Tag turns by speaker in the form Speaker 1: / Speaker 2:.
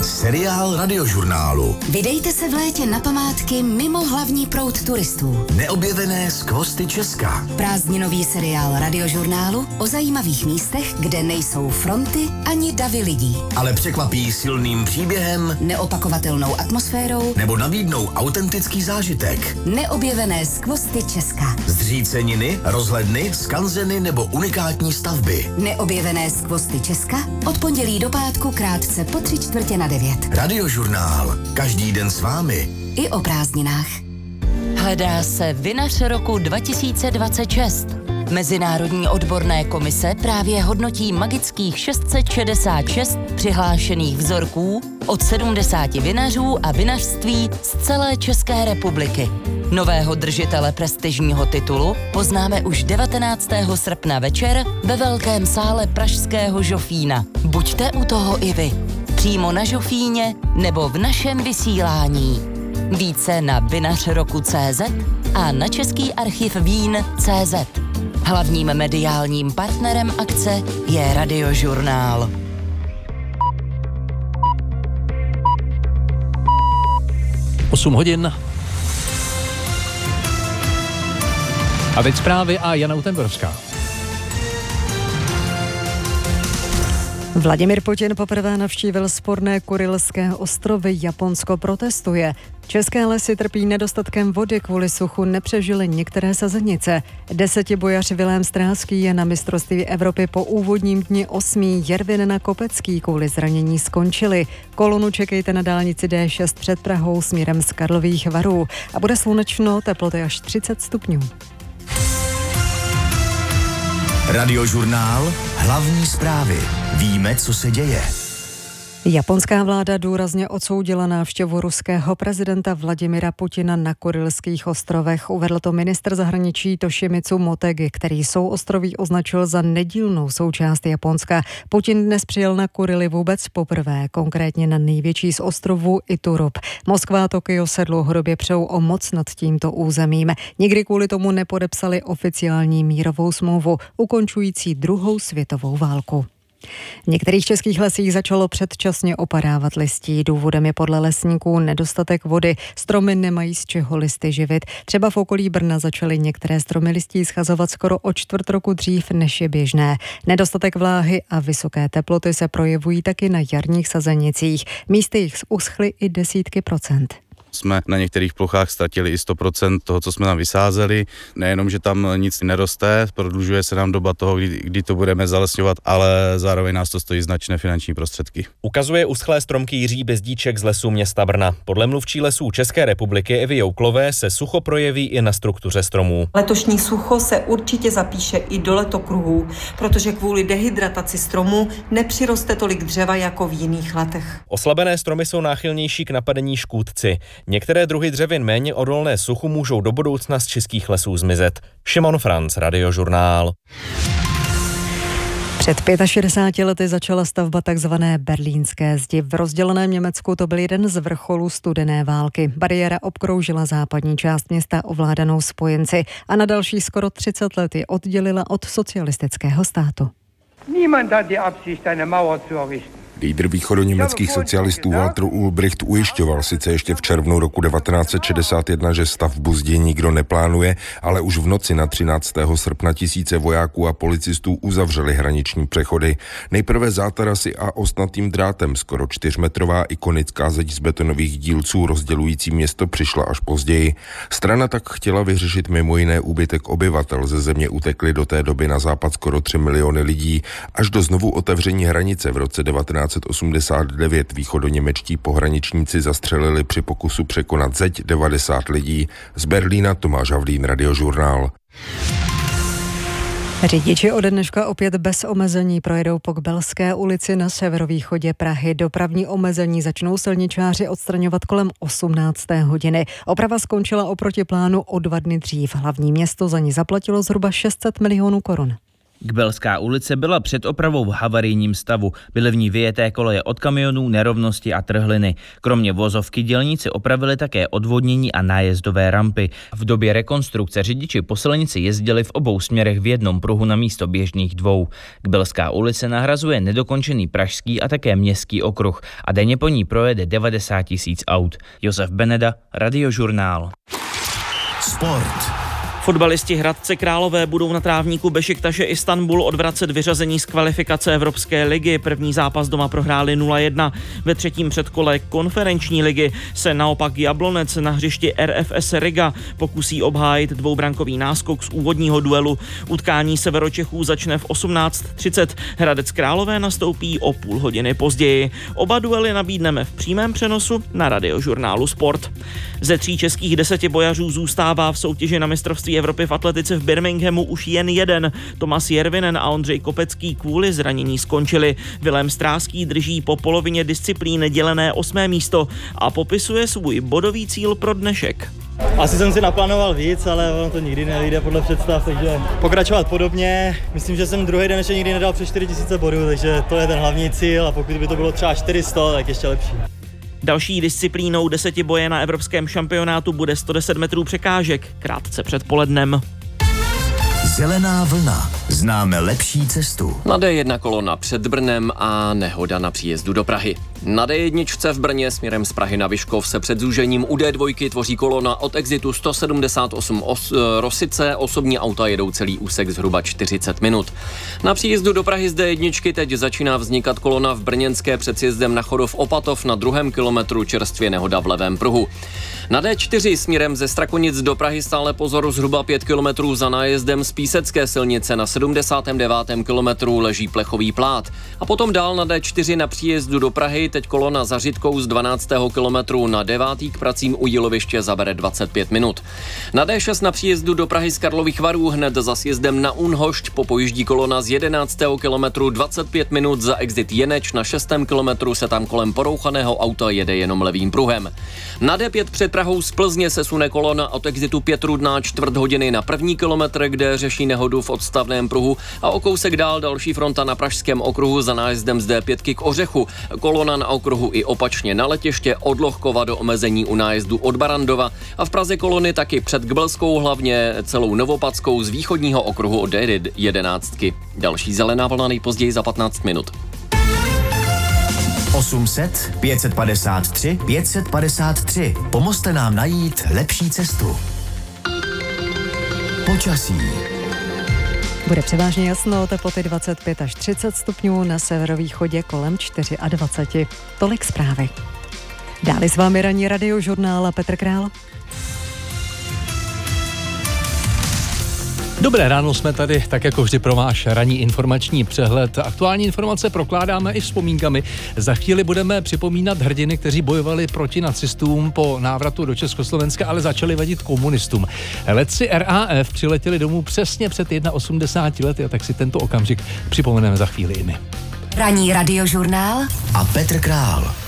Speaker 1: Seriál Radiožurnálu.
Speaker 2: Vydejte se v létě na památky mimo hlavní proud turistů.
Speaker 1: Neobjevené skvosty Česka.
Speaker 2: Prázdninový seriál Radiožurnálu o zajímavých místech, kde nejsou fronty ani davy lidí.
Speaker 1: Ale překvapí silným příběhem,
Speaker 2: neopakovatelnou atmosférou
Speaker 1: nebo nabídnou autentický zážitek.
Speaker 2: Neobjevené skvosty Česka.
Speaker 1: Zříceniny, rozhledny, skanzeny nebo unikátní stavby.
Speaker 2: Neobjevené skvosty Česka od pondělí do pátku krátce po 8:45.
Speaker 1: Radiožurnál. Každý den s vámi.
Speaker 2: I o prázdninách.
Speaker 3: Hledá se vinař roku 2026. Mezinárodní odborné komise právě hodnotí magických 666 přihlášených vzorků od 70 vinařů a vinařství z celé České republiky. Nového držitele prestižního titulu poznáme už 19. srpna večer ve velkém sále pražského Žofína. Buďte u toho i vy. Přímo na Žofíně nebo v našem vysílání. Více na vinařroku.cz a na Český archiv vín.cz. Hlavním mediálním partnerem akce je Radiožurnál.
Speaker 4: Osm hodin. A teď zprávy a Jana Utenbrovská.
Speaker 5: Vladimír Putin poprvé navštívil sporné Kurylské ostrovy. Japonsko protestuje. České lesy trpí nedostatkem vody, kvůli suchu nepřežily některé sazenice. 10bojař Vilém Stráský je na mistrovství Evropy po úvodním dni 8. Jervin Kopecký kvůli zranění skončili. Kolonu čekejte na dálnici D6 před Prahou směrem z Karlových Varů a bude slunečno, teploty až 30 stupňů.
Speaker 1: Radiožurnál. Hlavní zprávy. Víme, co se děje.
Speaker 5: Japonská vláda důrazně odsoudila návštěvu ruského prezidenta Vladimira Putina na Kurylských ostrovech. Uvedl to ministr zahraničí Toshimitsu Motegi, který souostroví označil za nedílnou součást Japonska. Putin dnes přijel na Kurily vůbec poprvé, konkrétně na největší z ostrovů Iturup. Moskva a Tokio se dlouhodobě přou o moc nad tímto územím. Nikdy kvůli tomu nepodepsali oficiální mírovou smlouvu, ukončující druhou světovou válku. V některých českých lesích začalo předčasně opadávat listí. Důvodem je podle lesníků nedostatek vody. Stromy nemají z čeho listy živit. Třeba v okolí Brna začaly některé stromy listí schazovat skoro o čtvrt roku dřív, než je běžné. Nedostatek vláhy a vysoké teploty se projevují taky na jarních sazenicích. Místy jich uschly i desítky procent.
Speaker 6: Jsme na některých plochách ztratili i 100% toho, co jsme tam vysázeli. Nejenom, že tam nic neroste, prodlužuje se nám doba toho, kdy to budeme zalesňovat, ale zároveň nás to stojí značné finanční prostředky.
Speaker 7: Ukazuje uschlé stromky Jiří Bezdíček z lesů města Brna. Podle mluvčí lesů České republiky Evy Jouklové se sucho projeví i na struktuře stromů.
Speaker 8: Letošní sucho se určitě zapíše i do letokruhů, protože kvůli dehydrataci stromů nepřiroste tolik dřeva jako v jiných letech.
Speaker 7: Oslabené stromy jsou náchylnější k napadení škůdci. Některé druhy dřevin méně odolné suchu můžou do budoucna z českých lesů zmizet. Šimon Franc, Radiožurnál.
Speaker 5: Před 65 lety začala stavba takzvané Berlínské zdi. V rozděleném Německu to byl jeden z vrcholů studené války. Bariéra obkroužila západní část města ovládanou spojenci a na další skoro 30 let ji oddělila od socialistického státu.
Speaker 9: Niemand hat die Absicht, eine Mauer zu errichten.
Speaker 10: Lídr východoněmeckých socialistů Walter Ulbricht ujišťoval sice ještě v červnu roku 1961, že stavbu zdi nikdo neplánuje, ale už v noci na 13. srpna tisíce vojáků a policistů uzavřeli hraniční přechody. Nejprve zátarasy a ostnatým drátem, skoro 4metrová ikonická zeď z betonových dílců rozdělující město přišla až později. Strana tak chtěla vyřešit mimo jiné úbytek obyvatel. Ze země utekli do té doby na západ skoro 3 miliony lidí. Až do znovu otevření hranice v roce 1989 východoněmečtí pohraničníci zastřelili při pokusu překonat zeď 90 lidí. Z Berlína Tomáš Havlín, Radiožurnál.
Speaker 5: Řidiči ode dneška opět bez omezení projedou po Kbelské ulici na severovýchodě Prahy. Dopravní omezení začnou silničáři odstraňovat kolem 18. hodiny. Oprava skončila oproti plánu o 2 dny dřív. Hlavní město za ní zaplatilo zhruba 600 milionů korun.
Speaker 11: Kbelská ulice byla před opravou v havarijním stavu. Byly v ní vyjeté koleje od kamionů, nerovnosti a trhliny. Kromě vozovky dělníci opravili také odvodnění a nájezdové rampy. V době rekonstrukce řidiči po silnici jezdili v obou směrech v jednom pruhu na místo běžných dvou. Kbelská ulice nahrazuje nedokončený pražský a také městský okruh a denně po ní projede 90 000 aut. Josef Beneda, Radiožurnál.
Speaker 1: Sport.
Speaker 12: Fotbalisti Hradce Králové budou na trávníku Bešiktaše Istanbul odvracet vyřazení z kvalifikace Evropské ligy. První zápas doma prohráli 0-1. Ve třetím předkole konferenční ligy se naopak Jablonec na hřišti RFS Riga pokusí obhájit dvoubrankový náskok z úvodního duelu. Utkání Severočechů začne v 18:30. Hradec Králové nastoupí o půl hodiny později. Oba duely nabídneme v přímém přenosu na Radiožurnálu Sport. Ze 3 českých 10 bojařů zůstává v soutěži na mistrovství Evropy v atletice v Birminghamu už jen jeden. Tomas Jervinen a Ondřej Kopecký kvůli zranění skončili. Vilém Stráský drží po polovině disciplín dělené 8. místo a popisuje svůj bodový cíl pro dnešek.
Speaker 13: Asi jsem si naplánoval víc, ale ono to nikdy nejde podle představ, takže pokračovat podobně. Myslím, že jsem druhý den ještě nikdy nedal přes 4000 bodů, takže to je ten hlavní cíl a pokud by to bylo třeba 400, tak ještě lepší.
Speaker 12: Další disciplínou 10 boje na evropském šampionátu bude 110 metrů překážek, krátce před polednem.
Speaker 1: Zelená vlna. Známe lepší cestu.
Speaker 14: Na D1 kolona před Brnem a nehoda na příjezdu do Prahy. Na D1 v Brně směrem z Prahy na Vyškov se před zúžením u D2 tvoří kolona od exitu 178 Rosice. Osobní auta jedou celý úsek zhruba 40 minut. Na příjezdu do Prahy z D1 teď začíná vznikat kolona v brněnské před sjezdem na Chodov Opatov na 2. kilometru čerstvě nehoda v levém pruhu. Na D4 směrem ze Strakonic do Prahy stále pozor zhruba 5 kilometrů za nájezdem z Písecké silnice na 79. kilometru leží plechový plát. A potom dál na D4 na příjezdu do Prahy teď kolona za Řitkou z 12. kilometru na 9. k pracím u Jíloviště zabere 25 minut. Na D6 na příjezdu do Prahy z Karlových Varů hned za sjezdem na Unhošť popojíždí kolona z 11. kilometru 25 minut za exit Jeneč. Na 6. kilometru se tam kolem porouchaného auta jede jenom levým pruhem. Na D5 před Prahou z Plzně se sune kolona od exitu Pětrudná čtvrt hodiny na 1. kilometr, kde řeší nehodu v odstavném pruhu a o kousek dál další fronta na pražském okruhu za nájezdem z D5 k Ořechu. Kolona na okruhu i opačně na letiště od Lohkova do omezení u nájezdu od Barandova a v Praze kolony taky před Kbelskou, hlavně celou Novopadskou z východního okruhu od D11. Další zelená vlna nejpozději za 15 minut.
Speaker 1: 800 553 553. Pomozte nám najít lepší cestu. Počasí.
Speaker 5: Bude převážně jasno, teploty 25 až 30 stupňů, na severovýchodě kolem 24. Tolik zprávy. Dále s vámi ranní Radiožurnál a Petr Král.
Speaker 4: Dobré ráno, jsme tady tak jako vždy pro váš ranní informační přehled. Aktuální informace prokládáme i vzpomínkami. Za chvíli budeme připomínat hrdiny, kteří bojovali proti nacistům po návratu do Československa, ale začali vadit komunistům. Letci RAF přiletěli domů přesně před 81 lety a tak si tento okamžik připomeneme za chvíli i my.
Speaker 2: Ranní Radiožurnál
Speaker 1: a Petr Král.